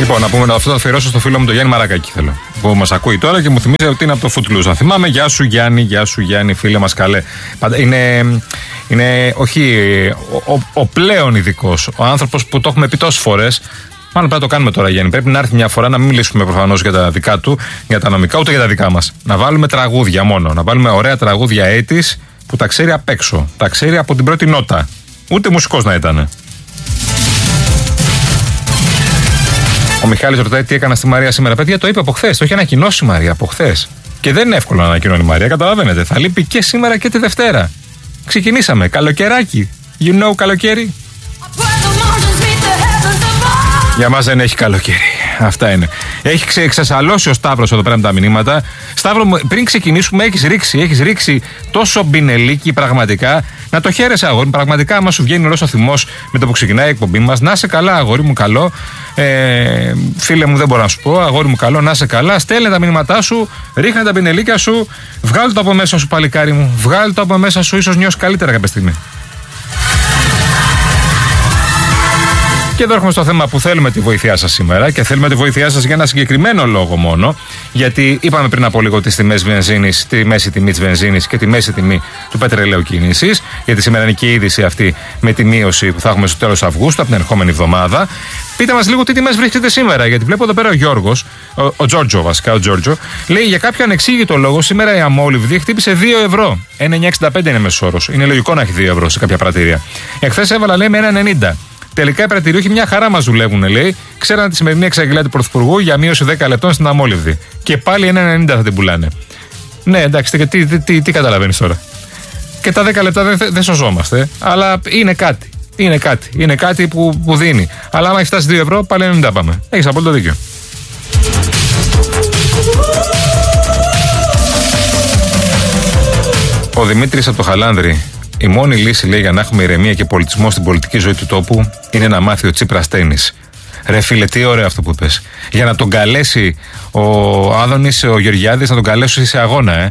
Λοιπόν, να πούμε αυτό το αφιερώσω στο φίλο μου τον Γιάννη Μαρακάκη, θέλω. Που μας ακούει τώρα και μου θυμίζει ότι είναι από το Footloose. Να θυμάμαι, γεια σου Γιάννη, φίλε μας καλέ. Είναι όχι ο πλέον ειδικός, ο άνθρωπος που το έχουμε πει τόσες φορές. Μάλλον πρέπει να το κάνουμε τώρα, Γιάννη. Πρέπει να έρθει μια φορά να μην μιλήσουμε προφανώς για τα δικά του, για τα νομικά, ούτε για τα δικά μας. Να βάλουμε τραγούδια μόνο. Να βάλουμε ωραία τραγούδια έτης που τα ξέρει απ' έξω. Τα ξέρει από την πρώτη νότα. Ούτε μουσικός να ήταν. Ο Μιχάλης ρωτάει τι έκανα στη Μαρία σήμερα. Παιδιά, το είπε από χθες. Το έχει ανακοινώσει η Μαρία από χθες. Και δεν είναι εύκολο να ανακοινώνει η Μαρία, καταλαβαίνετε. Θα λείπει και σήμερα και τη Δευτέρα. Ξεκινήσαμε. Καλοκαιράκι. You know καλοκαίρι. Για μας δεν έχει καλοκαίρι. Αυτά είναι. Έχει εξασαλώσει ο Σταύρος εδώ πέρα με τα μηνύματα. Σταύρο, πριν ξεκινήσουμε, έχεις ρίξει τόσο μπινελίκι πραγματικά. Να το χαίρεσαι, αγόρι μου. Πραγματικά, άμα σου βγαίνει ωραίος ο θυμός με το που ξεκινάει η εκπομπή μας, να είσαι καλά, αγόρι μου, καλό. Φίλε μου, δεν μπορώ να σου πω, αγόρι μου, καλό, να είσαι καλά. Στέλνε τα μηνύματά σου, ρίχνε τα μπινελίκια σου, βγάλ' το από μέσα σου, παλικάρι μου. Βγάλ' το από μέσα σου, ίσως νιώσεις καλύτερα κάποια στιγμή. Και εδώ έρχομαι στο θέμα που θέλουμε τη βοήθειά σας σήμερα και θέλουμε τη βοήθειά σας για ένα συγκεκριμένο λόγο μόνο. Γιατί είπαμε πριν από λίγο τις τιμές βενζίνης, τη μέση τιμή της βενζίνης και τη μέση τιμή του πετρελαίου κίνησης. Γιατί σήμερα είναι και η είδηση αυτή με τη μείωση που θα έχουμε στο τέλος Αυγούστου, από την ερχόμενη εβδομάδα. Πείτε μας λίγο τι τιμές βρίσκεται σήμερα. Γιατί βλέπω εδώ πέρα ο Γιώργος, ο Τζόρτζο βασικά, λέει για κάποιο ανεξήγητο λόγο σήμερα η αμόλυβδη χτύπησε 2 ευρώ. 1,65 είναι μέσος όρος. Είναι λογικό να έχει 2 ευρώ σε κάποια πρατήρια. Εχθές έβαλα λέει με 1,90. Τελικά οι πρατηριούχοι μια χαρά μας δουλεύουν, λέει. Ξέραν τη σημερινή εξαγγελία του Πρωθυπουργού για μείωση 10 λεπτών στην αμόλυβδη. Και πάλι 1,90 θα την πουλάνε. Ναι, εντάξει, τι καταλαβαίνεις τώρα. Και τα 10 λεπτά δεν σωζόμαστε. Αλλά είναι κάτι. Είναι κάτι που δίνει. Αλλά άμα έχει φτάσει 2 ευρώ, πάλι 90 πάμε. Έχεις απόλυτο δίκιο. Ο Δημήτρης από το Χαλάνδρη. Η μόνη λύση, λέει, για να έχουμε ηρεμία και πολιτισμό στην πολιτική ζωή του τόπου είναι να μάθει ο Τσίπρας τένις. Ρε φίλε, τι ωραίο αυτό που είπες. Για να τον καλέσει ο Άδωνης, ο Γεωργιάδης, να τον καλέσει σε αγώνα,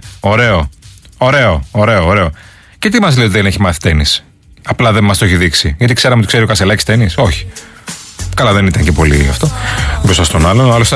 Ωραίο. Και τι μας λέει ότι δεν έχει μάθει τένις. Απλά δεν μας το έχει δείξει. Γιατί ξέραμε ότι ξέρει ο Κασελάκης τένις. Όχι. Καλά, δεν ήταν και πολύ αυτό μπροστά στον άλλον. Ο άλλος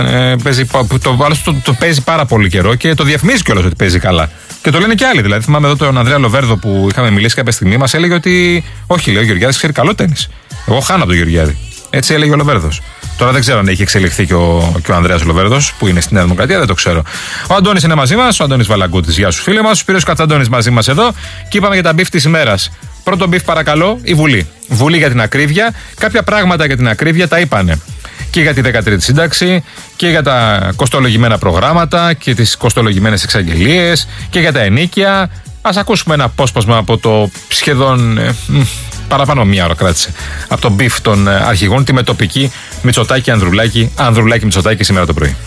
το παίζει πάρα πολύ καιρό και το διαφημίζει κιόλας ότι παίζει καλά. Και το λένε και άλλοι. Δηλαδή, θυμάμαι εδώ τον Ανδρέα Λοβέρδο που είχαμε μιλήσει κάποια στιγμή, μας έλεγε ότι όχι, λέει, ο Γεωργιάδης ξέρει καλό τένις. Εγώ χάνω από τον Γεωργιάδη. Έτσι έλεγε ο Λοβέρδος. Τώρα δεν ξέρω αν έχει εξελιχθεί και ο Ανδρέας Λοβέρδος που είναι στη Νέα Δημοκρατία, δεν το ξέρω. Ο Αντώνης είναι μαζί μας, ο Αντώνης Βαλαγκούτης. Γεια σου, φίλε μας. Ο Σπύρος Κατσαντώνης μαζί μας εδώ και είπαμε για τα μπιφ της ημέρας. Πρώτο μπιφ, παρακαλώ, η Βουλή. Βουλή για την ακρίβεια. Κάποια πράγματα για την ακρίβεια τα είπανε. Και για τη 13η σύνταξη και για τα κοστολογημένα προγράμματα και τις κοστολογημένες εξαγγελίες και για τα ενίκια. Ας ακούσουμε ένα απόσπασμα από το σχεδόν παραπάνω μία ώρα κράτησε. Από τον μπιφ των αρχηγών, τη μετοπική Μητσοτάκη Ανδρουλάκη Μητσοτάκη σήμερα το πρωί.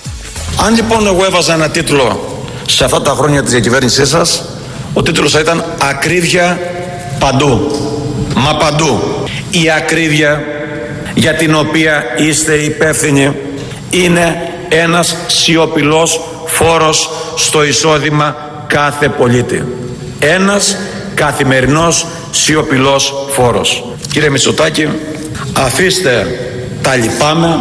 Αν λοιπόν εγώ έβαζα ένα τίτλο σε αυτά τα χρόνια της διακυβέρνησής σας, ο τίτλος θα ήταν «Ακρίβεια παντού». Μα παντού. Η ακρίβεια για την οποία είστε υπεύθυνοι είναι ένας σιωπηλός φόρος στο εισόδημα κάθε πολίτη. Ένας καθημερινός σιωπηλός φόρος. Κύριε Μητσοτάκη, αφήστε τα λυπάμαι,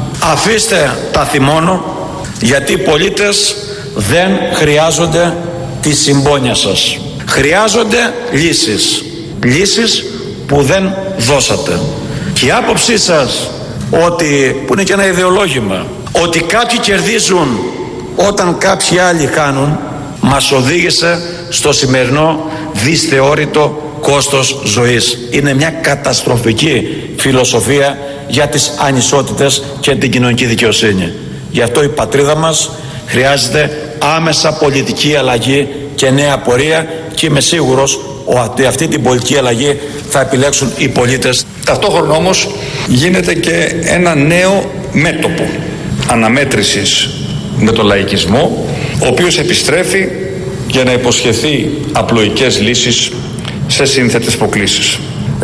αφήστε τα θυμώνω, γιατί οι πολίτες δεν χρειάζονται τη συμπόνια σας. Χρειάζονται λύσεις. Λύσεις που δεν δώσατε. Και η άποψή σας ότι, που είναι και ένα ιδεολόγημα, ότι κάποιοι κερδίζουν όταν κάποιοι άλλοι χάνουν, μας οδήγησε στο σημερινό δυσθεώρητο κόστος ζωής. Είναι μια καταστροφική φιλοσοφία για τις ανισότητες και την κοινωνική δικαιοσύνη. Γι' αυτό η πατρίδα μας χρειάζεται άμεσα πολιτική αλλαγή και νέα πορεία και είμαι σίγουρος ότι αυτή την πολιτική αλλαγή θα επιλέξουν οι πολίτες. Ταυτόχρονα όμως γίνεται και ένα νέο μέτωπο αναμέτρησης με τον λαϊκισμό, ο οποίος επιστρέφει για να υποσχεθεί απλοϊκές λύσεις σε σύνθετες προκλήσεις.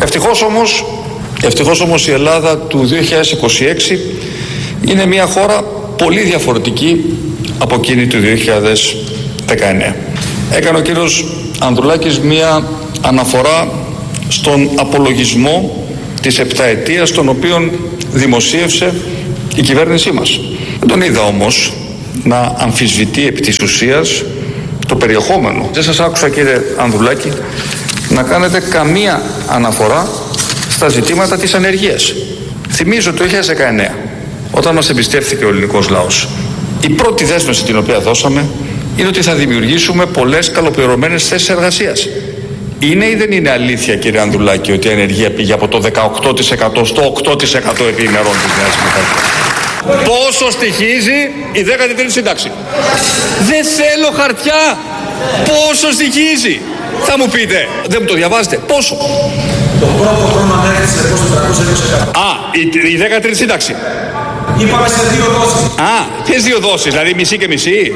Ευτυχώς όμως η Ελλάδα του 2026 είναι μια χώρα πολύ διαφορετική από εκείνη του 2019. Έκανε ο κύριος Ανδρουλάκης μια αναφορά στον απολογισμό της επταετίας, τον οποίον δημοσίευσε η κυβέρνησή μας. Δεν τον είδα όμως να αμφισβητεί επί της ουσίας το περιεχόμενο. Δεν σας άκουσα, κύριε Ανδρουλάκη, να κάνετε καμία αναφορά στα ζητήματα της ανεργίας. Θυμίζω το 2019, όταν μας εμπιστεύθηκε ο ελληνικός λαός, η πρώτη δέσμευση την οποία δώσαμε είναι ότι θα δημιουργήσουμε πολλές καλοπληρωμένες θέσεις εργασίας. Είναι ή δεν είναι αλήθεια, κύριε Ανδρουλάκη, ότι η ανεργία πήγε από το 18% στο 8% επί ημερών της Νέας Δημοκρατίας? Πόσο στοιχίζει η 13η σύνταξη? Δεν θέλω χαρτιά. Πόσο στοιχίζει? Θα μου πείτε. Δεν μου το διαβάζετε. Πόσο? Το πρώτο χρόνο ανέρχεται σε πόσο 320%. Α, η 13η σύνταξη. Είπαμε σε 2 δόσεις. Α, ποιες 2 δόσεις, δηλαδή μισή και μισή?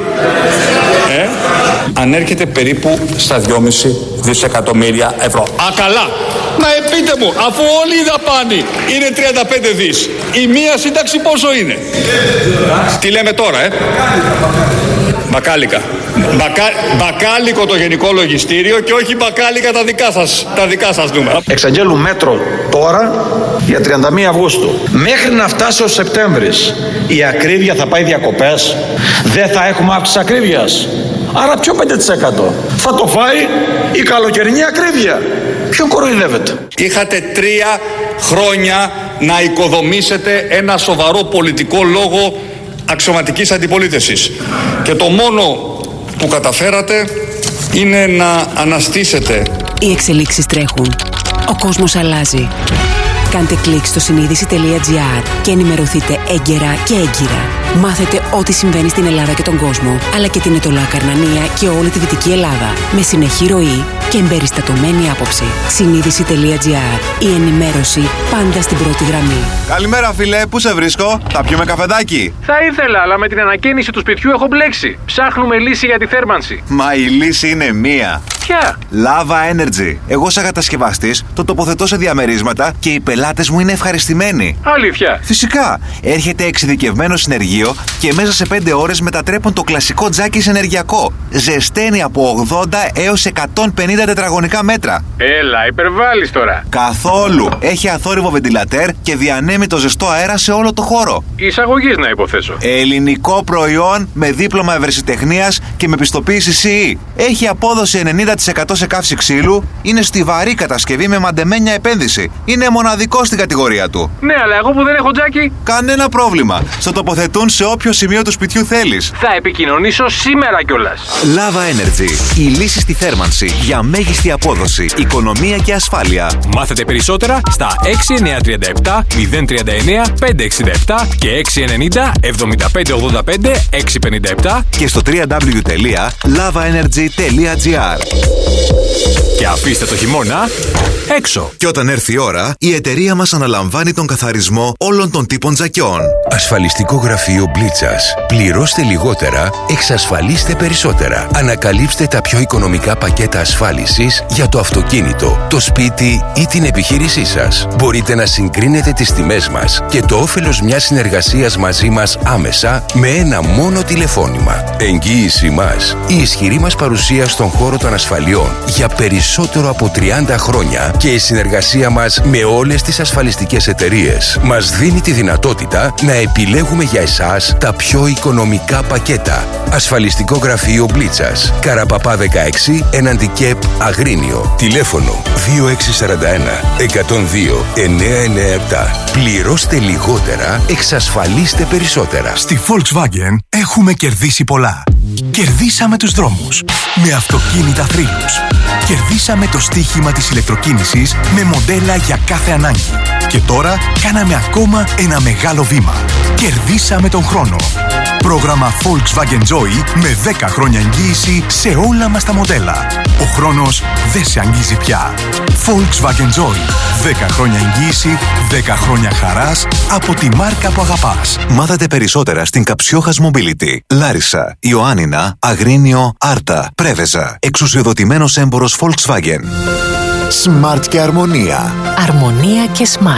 Ανέρχεται περίπου στα 2,5 δισεκατομμύρια ευρώ. Α, καλά. Να πείτε μου, αφού όλη η δαπάνη είναι 35 δις, η μία σύνταξη πόσο είναι? Τι λέμε τώρα, Μπακάλικα. Μπακάλικο το Γενικό Λογιστήριο και όχι μπακάλικα τα δικά σας νούμερα. Εξαγγέλουν μέτρο τώρα για 31 Αυγούστου. Μέχρι να φτάσει ο Σεπτέμβρης η ακρίβεια θα πάει διακοπές. Δεν θα έχουμε αύξηση ακρίβειας. Άρα ποιο 5%? Θα το φάει η καλοκαιρινή ακρίβεια. Ποιον κοροϊδεύετε? Είχατε 3 χρόνια να οικοδομήσετε ένα σοβαρό πολιτικό λόγο αξιωματικής αντιπολίτευσης. Και το μόνο που καταφέρατε είναι να αναστήσετε. Οι εξελίξεις τρέχουν. Ο κόσμος αλλάζει. Κάντε κλικ στο συνείδηση.gr και ενημερωθείτε έγκαιρα και έγκυρα. Μάθετε ό,τι συμβαίνει στην Ελλάδα και τον κόσμο, αλλά και την Ετωλά Καρνανία και όλη τη Δυτική Ελλάδα. Με συνεχή ροή και εμπεριστατωμένη άποψη. Συνείδηση.gr. Η ενημέρωση πάντα στην πρώτη γραμμή. Καλημέρα, φίλε, πού σε βρίσκω? Θα πιούμε καφεδάκι? Θα ήθελα, αλλά με την ανακαίνιση του σπιτιού έχω μπλέξει. Ψάχνουμε λύση για τη θέρμανση. Μα η λύση είναι μία. Ποια? Lava Energy. Εγώ, σαν κατασκευαστής, το τοποθετώ σε διαμερίσματα και οι πελάτες μου είναι ευχαριστημένοι. Αλήθεια? Φυσικά. Έρχεται εξειδικευμένο συνεργείο και μέσα σε 5 ώρες μετατρέπουν το κλασικό τζάκι σε ενεργειακό. Ζεσταίνει από 80 έως 150 τετραγωνικά μέτρα. Έλα, υπερβάλλεις τώρα. Καθόλου. Έχει αθόρυβο βεντιλατέρ και διανέμει το ζεστό αέρα σε όλο το χώρο. Εισαγωγής, να υποθέσω. Ελληνικό προϊόν με δίπλωμα ευρεσιτεχνίας και με πιστοποίηση CE. Έχει απόδοση 90% σε καύση ξύλου. Είναι στιβαρή κατασκευή με μαντεμένια επένδυση. Είναι μοναδικό στην κατηγορία του. Ναι, αλλά εγώ που δεν έχω τζάκι. Κανένα πρόβλημα. Στο τοποθετούν σε όποιο σημείο του σπιτιού θέλεις. Θα επικοινωνήσω σήμερα κιόλας. Lava Energy. Η λύση στη θέρμανση για μέγιστη απόδοση, οικονομία και ασφάλεια. Μάθετε περισσότερα στα 6937 039 567 και 690 7585 657 και στο www.lavaenergy.gr. Και αφήστε το χειμώνα έξω. Και όταν έρθει η ώρα, η εταιρεία μας αναλαμβάνει τον καθαρισμό όλων των τύπων τζακιών. Ασφαλιστικό γραφείο Μπλίτσας. Πληρώστε λιγότερα, εξασφαλίστε περισσότερα. Ανακαλύψτε τα πιο οικονομικά πακέτα ασφάλισης για το αυτοκίνητο, το σπίτι ή την επιχείρησή σας. Μπορείτε να συγκρίνετε τις τιμές μας και το όφελος μιας συνεργασίας μαζί μας άμεσα με ένα μόνο τηλεφώνημα. Εγγύηση μας. Η ισχυρή μας παρουσία στον χώρο των ασφαλιών για περισσότερο από 30 χρόνια και η συνεργασία μας με όλες τις ασφαλιστικές εταιρείες μας δίνει τη δυνατότητα να επιλέγουμε για εσάς τα πιο οικονομικά πακέτα. Ασφαλιστικό γραφείο Μπλίτσας. Καραπαπά 16, έναντι ΚΕΠ Αγρίνιο. Τηλέφωνο 2641 102 997. Πληρώστε λιγότερα, εξασφαλίστε περισσότερα. Στη Volkswagen έχουμε κερδίσει πολλά. Κερδίσαμε τους δρόμους με αυτοκίνητα θρύλους. Κερδίσαμε το στοίχημα της ηλεκτροκίνησης με μοντέλα για κάθε ανάγκη. Και τώρα κάναμε ακόμα ένα μεγάλο βήμα. Κερδίσαμε τον χρόνο. Πρόγραμμα Volkswagen Joy με 10 χρόνια εγγύηση σε όλα μας τα μοντέλα. Ο χρόνος δεν σε αγγίζει πια. Volkswagen Joy. 10 χρόνια εγγύηση, 10 χρόνια χαράς από τη μάρκα που αγαπάς. Μάθατε περισσότερα στην Καψιόχας Mobility. Λάρισα, Ιωάννινα, Αγρίνιο, Άρτα, Πρέβεζα. Εξουσιοδοτημένος έμπορος Volkswagen. Smart και Αρμονία. Αρμονία και Smart.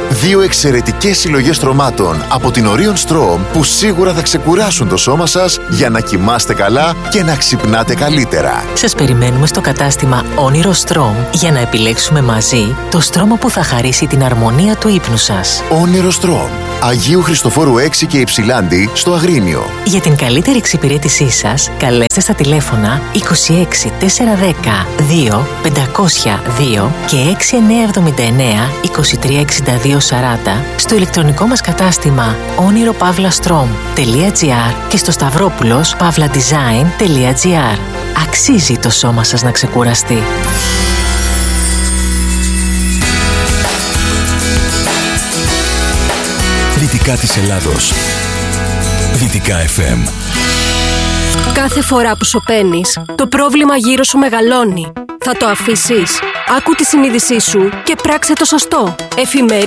2 εξαιρετικές συλλογές στρωμάτων από την Orion Strom που σίγουρα θα ξεκουράσουν το σώμα σας για να κοιμάστε καλά και να ξυπνάτε καλύτερα. Σας περιμένουμε στο κατάστημα Όνειρο Strom για να επιλέξουμε μαζί το στρώμα που θα χαρίσει την αρμονία του ύπνου σας. Όνειρο Strom, Αγίου Χριστοφόρου 6 και Υψηλάντη στο Αγρίνιο. Για την καλύτερη εξυπηρέτησή σας, καλέστε στα τηλέφωνα 26 410 2 502 και 6979 2362 40 στο ηλεκτρονικό μας κατάστημα oniropavlastrom.gr και στο stavropoulos.pavladesign.gr. Αξίζει το σώμα σας να ξεκουραστεί. Δυτικά της Ελλάδος. Δυτικά FM. Κάθε φορά που σωπαίνεις, το πρόβλημα γύρω σου μεγαλώνει. Θα το αφήσεις? Άκου τη συνείδησή σου και πράξε το σωστό. Εφημερίδα